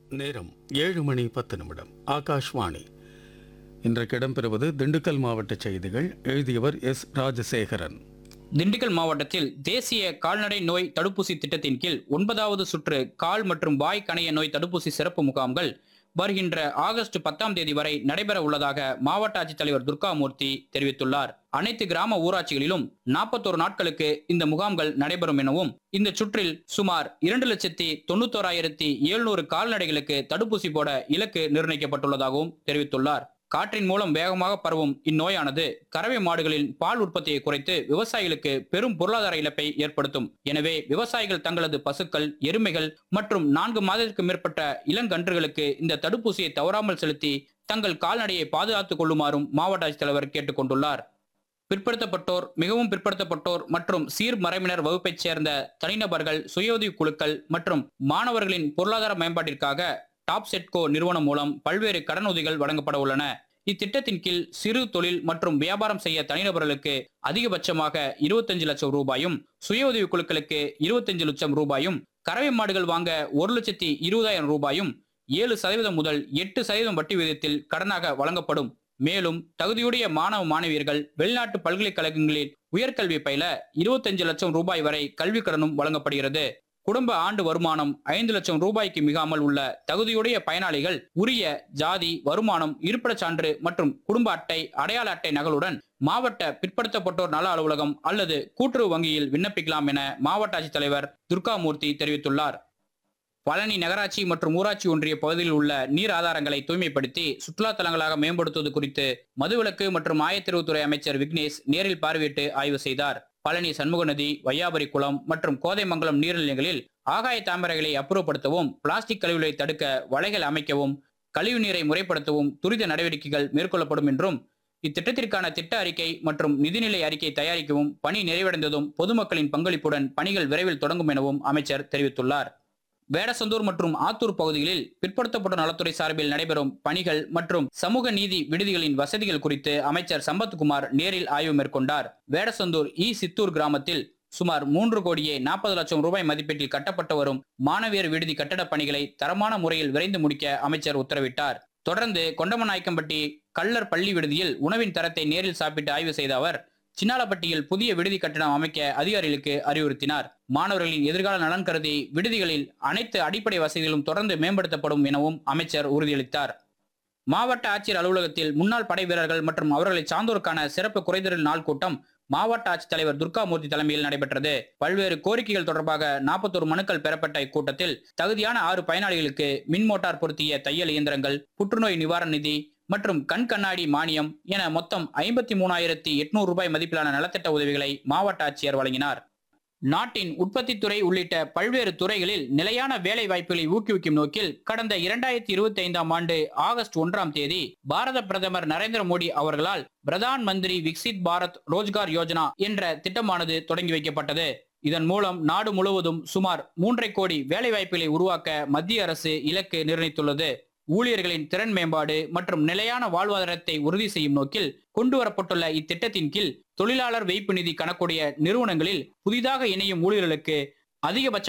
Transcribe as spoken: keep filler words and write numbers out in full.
நேரம் ஏழு மணி பத்து நிமிடம். ஆகாஷ்வாணி. இன்றைக்கு இடம்பெறுவது திண்டுக்கல் மாவட்ட செய்திகள். எழுதியவர் எஸ் ராஜசேகரன். திண்டுக்கல் மாவட்டத்தில் தேசிய கால்நடை நோய் தடுப்பூசி திட்டத்தின் கீழ் ஒன்பதாவது சுற்று கால் மற்றும் வாய் கணைய நோய் தடுப்பூசி சிறப்பு முகாம்கள் வருகின்ற ஆகஸ்ட் பத்தாம் தேதி வரை நடைபெற உள்ளதாக மாவட்ட ஆட்சித்தலைவர் துர்காமூர்த்தி தெரிவித்துள்ளார். அனைத்து கிராம ஊராட்சிகளிலும் நாற்பத்தோரு நாட்களுக்கு இந்த முகாம்கள் நடைபெறும் எனவும், இந்த சுற்றில் சுமார் இரண்டு லட்சத்தி தொண்ணூத்தோராயிரத்தி எழுநூறு கால்நடைகளுக்கு தடுப்பூசி போட இலக்கு நிர்ணயிக்கப்பட்டுள்ளதாகவும் தெரிவித்துள்ளார். காற்றின் மூலம் வேகமாக பரவும் இந்நோயானது கறவை மாடுகளின் பால் உற்பத்தியை குறைத்து விவசாயிகளுக்கு பெரும் பொருளாதார இழப்பை ஏற்படுத்தும். எனவே விவசாயிகள் தங்களது பசுக்கள், எருமைகள் மற்றும் நான்கு மாதத்திற்கு மேற்பட்ட இளங்கன்றுகளுக்கு இந்த தடுப்பூசியை தவறாமல் செலுத்தி தங்கள் கால்நடையை பாதுகாத்துக் கொள்ளுமாறும் மாவட்ட ஆட்சித்தலைவர் கேட்டுக் கொண்டுள்ளார். பிற்படுத்தப்பட்டோர், மிகவும் பிற்படுத்தப்பட்டோர் மற்றும் சீர்மரபினர் வகுப்பைச் சேர்ந்த தனிநபர்கள், சுயஉதவி குழுக்கள் மற்றும் மாணவர்களின் பொருளாதார மேம்பாட்டிற்காக டாப் செட்கோ நிறுவனம் மூலம் பல்வேறு கடனுதவிகள் வழங்கப்பட உள்ளன. இத்திட்டத்தின் கீழ் சிறு தொழில் மற்றும் வியாபாரம் செய்ய தனிநபர்களுக்கு அதிகபட்சமாக இருபத்தஞ்சு லட்சம் ரூபாயும், சுய உதவி குழுக்களுக்கு இருபத்தஞ்சு லட்சம் ரூபாயும், கறவை மாடுகள் வாங்க ஒரு லட்சத்தி இருபதாயிரம் ரூபாயும் ஏழு சதவீதம் முதல் எட்டு சதவீதம் வட்டி விகிதத்தில் கடனாக வழங்கப்படும். மேலும் தகுதியுடைய மாணவ மாணவியர்கள் வெளிநாட்டு பல்கலைக்கழகங்களில் உயர்கல்வி பயில இருபத்தஞ்சு லட்சம் ரூபாய் வரை கல்வி கடனும் வழங்கப்படுகிறது. குடும்ப ஆண்டு வருமானம் ஐந்து லட்சம் ரூபாய்க்கு மிகாமல் உள்ள தகுதியுடைய பயனாளிகள் உரிய ஜாதி, வருமானம், இருப்பிடச் சான்று மற்றும் குடும்ப அட்டை, அடையாள அட்டை நகலுடன் மாவட்ட பிற்படுத்தப்பட்டோர் நல அலுவலகம் அல்லது கூட்டுறவு வங்கியில் விண்ணப்பிக்கலாம் என மாவட்ட ஆட்சித்தலைவர் துர்காமூர்த்தி தெரிவித்துள்ளார். பழனி நகராட்சி மற்றும் ஊராட்சி ஒன்றிய பகுதியில் உள்ள நீர் ஆதாரங்களை தூய்மைப்படுத்தி சுற்றுலா தலங்களாக மேம்படுத்துவது குறித்து மதுவிலக்கு மற்றும் ஆயத்தீர்வுத்துறை அமைச்சர் விக்னேஷ் நேரில் பார்வையிட்டு ஆய்வு செய்தார். பழனி சண்முக நதி, வையாபுரி குளம் மற்றும் கோதைமங்கலம் நீர்நிலைகளில் ஆகாய தாமரைகளை அப்புறப்படுத்தவும், பிளாஸ்டிக் கழிவுகளை தடுக்க வலைகள் அமைக்கவும், கழிவு நீரை முறைப்படுத்தவும் துரித நடவடிக்கைகள் மேற்கொள்ளப்படும் என்றும், இத்திட்டத்திற்கான திட்ட அறிக்கை மற்றும் நிதிநிலை அறிக்கை தயாரிக்கவும் பணி நிறைவடைந்ததும் பொதுமக்களின் பங்களிப்புடன் பணிகள் விரைவில் தொடங்கும் எனவும் அமைச்சர் தெரிவித்துள்ளார். வேடசந்தூர் மற்றும் ஆத்தூர் பகுதிகளில் பிற்படுத்தப்பட்ட நலத்துறை சார்பில் நடைபெறும் பணிகள் மற்றும் சமூக நீதி விடுதிகளின் வசதிகள் குறித்து அமைச்சர் சம்பத்குமார் நேரில் ஆய்வு மேற்கொண்டார். வேடசந்தூர் இ சித்தூர் கிராமத்தில் சுமார் மூன்று கோடியே நாற்பது லட்சம் ரூபாய் மதிப்பீட்டில் கட்டப்பட்டு வரும் மாணவியர் விடுதி கட்டடப் பணிகளை தரமான முறையில் விரைந்து முடிக்க அமைச்சர் உத்தரவிட்டார். தொடர்ந்து கொண்டமநாயக்கம்பட்டி கள்ளர் பள்ளி விடுதியில் உணவின் தரத்தை நேரில் சாப்பிட்டு ஆய்வு செய்த அவர் சின்னாலப்பட்டியில் புதிய விடுதி கட்டணம் அமைக்க அதிகாரிகளுக்கு அறிவுறுத்தினார். மாணவர்களின் எதிர்கால நலன் கருதி விடுதிகளில் அனைத்து அடிப்படை வசதிகளும் தொடர்ந்து மேம்படுத்தப்படும் எனவும் அமைச்சர் உறுதியளித்தார். மாவட்ட ஆட்சியர் அலுவலகத்தில் முன்னாள் படை வீரர்கள் மற்றும் அவர்களை சார்ந்தோருக்கான சிறப்பு குறைதீர் நாள் கூட்டம் மாவட்ட ஆட்சித்தலைவர் துர்காமூர்த்தி தலைமையில் நடைபெற்றது. பல்வேறு கோரிக்கைகள் தொடர்பாக நாற்பத்தோரு மனுக்கள் பெறப்பட்ட இக்கூட்டத்தில் தகுதியான ஆறு பயனாளிகளுக்கு மின் மோட்டார் பொருத்திய தையல் இயந்திரங்கள், புற்றுநோய் நிவாரண நிதி மற்றும் கண் கண்ணாடி மானியம் என மொத்தம் ஐம்பத்தி மூணாயிரத்தி எட்நூறு ரூபாய் மதிப்பிலான நலத்திட்ட உதவிகளை மாவட்ட ஆட்சியர் வழங்கினார். நாட்டின் உற்பத்தி துறை உள்ளிட்ட பல்வேறு துறைகளில் நிலையான வேலை வாய்ப்புகளை ஊக்குவிக்கும் நோக்கில் கடந்த இரண்டாயிரத்தி இருபத்தி ஐந்தாம் ஆண்டு ஆகஸ்ட் ஒன்றாம் தேதி பாரத பிரதமர் நரேந்திர மோடி அவர்களால் பிரதான் மந்திரி விக்சித் பாரத் ரோஜ்கார் யோஜனா என்ற திட்டமானது தொடங்கி வைக்கப்பட்டது. இதன் மூலம் நாடு முழுவதும் சுமார் மூன்றரை கோடி வேலை வாய்ப்புகளை உருவாக்க மத்திய அரசு இலக்கு நிர்ணயித்துள்ளது. ஊழியர்களின் திறன் மேம்பாடு மற்றும் நிலையான வாழ்வாதாரத்தை உறுதி செய்யும் நோக்கில் கொண்டு வரப்பட்டுள்ள இத்திட்டத்தின் கீழ் தொழிலாளர் வைப்பு நிதி கணக்குடைய நிறுவனங்களில் புதிதாக இணையும் ஊழியர்களுக்கு அதிகபட்ச